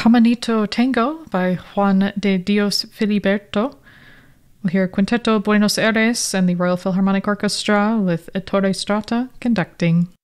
Caminito Tango by Juan de Dios Filiberto. We'll hear Quinteto Buenos Aires and the Royal Philharmonic Orchestra with Ettore Strata conducting.